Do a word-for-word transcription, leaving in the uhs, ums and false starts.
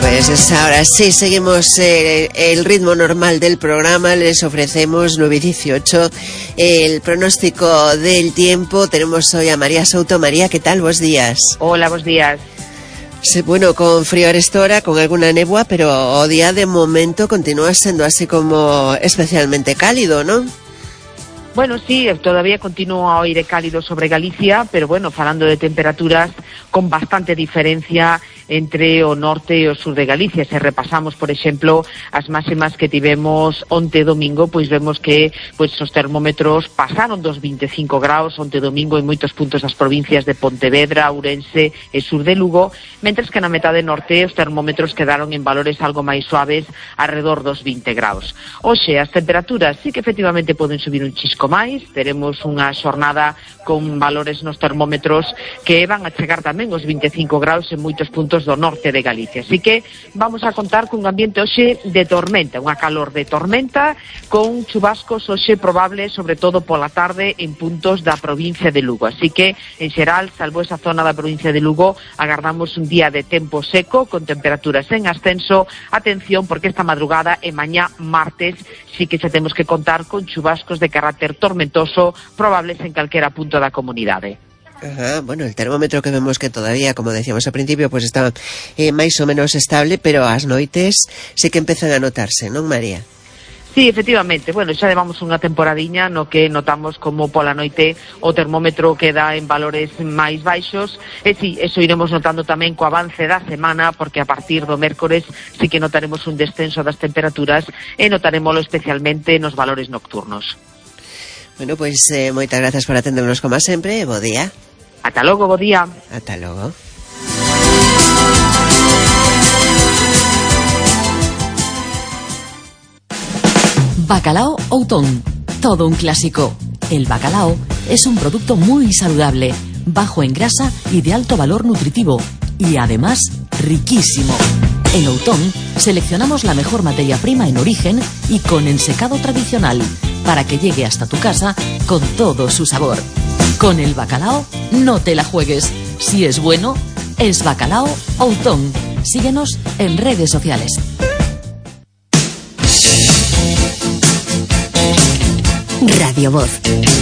Pues ahora sí, seguimos eh, el ritmo normal del programa. Les ofrecemos nueve y dieciocho el pronóstico del tiempo. Tenemos hoy a María Souto. María, ¿qué tal? Buenos días. Hola, buenos días. Sí, bueno, con frío arestora, con alguna nebua, pero o día de momento continúa siendo así como especialmente cálido, ¿no? Bueno, sí, todavía continúa hoy de cálido sobre Galicia, pero bueno, falando de temperaturas con bastante diferencia entre o norte e o sur de Galicia. Se repasamos, por exemplo, as máximas que tivemos onte domingo, pois vemos que pois os termómetros pasaron dos veinticinco graus onte domingo en moitos puntos das provincias de Pontevedra, Ourense e sur de Lugo, mentres que na metade norte os termómetros quedaron en valores algo máis suaves, alrededor dos vinte graus. Hoxe, as temperaturas sí que efectivamente poden subir un chisco máis, teremos unha xornada con valores nos termómetros que van a chegar tamén os veinticinco graus en moitos puntos do norte de Galicia. Así que vamos a contar cun ambiente hoxe de tormenta, unha calor de tormenta, con chubascos hoxe probables, sobre todo pola tarde, en puntos da provincia de Lugo. Así que, en xeral, salvo esa zona da provincia de Lugo, agardamos un día de tempo seco, con temperaturas en ascenso. Atención, porque esta madrugada e mañá martes sí que xa temos que contar con chubascos de carácter tormentoso, probables en calquera punto da comunidade. Ajá, bueno, el termómetro que vemos que todavía, como decíamos al principio, pues está eh, máis ou menos estable, pero as noites sí que empezan a notarse, non, María? Sí, efectivamente, bueno, xa levamos unha temporadiña no que notamos como pola noite o termómetro queda en valores máis baixos, e sí, eso iremos notando tamén co avance da semana, porque a partir do mércores sí que notaremos un descenso das temperaturas e notaremoslo especialmente nos valores nocturnos. Bueno, pois pues, eh, moitas grazas por atendernos como sempre, e bo día. Ata logo, bo día. Ata logo. Bacalao Outón, todo un clásico. El bacalao es un producto muy saludable, bajo en grasa y de alto valor nutritivo, y además riquísimo. En Outón seleccionamos la mejor materia prima en origen y con ensecado tradicional, para que llegue hasta tu casa con todo su sabor. Con el bacalao no te la juegues. Si es bueno, es Bacalao Outón. Síguenos en redes sociales. Radio Voz.